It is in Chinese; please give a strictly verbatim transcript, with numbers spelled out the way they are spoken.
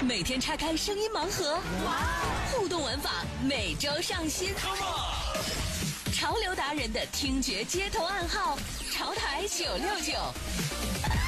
每天拆开声音盲盒，哇！互动玩法每周上新。潮流达人的听觉街头暗号，潮台九六九。